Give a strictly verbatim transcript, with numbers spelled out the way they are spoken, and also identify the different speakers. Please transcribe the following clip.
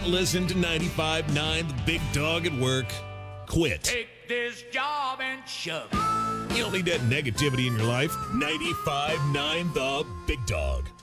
Speaker 1: listen to ninety-five point nine The Big Dog at Work, quit.
Speaker 2: Take this job and shove it.
Speaker 1: You don't need that negativity in your life. ninety-five point nine The Big Dog.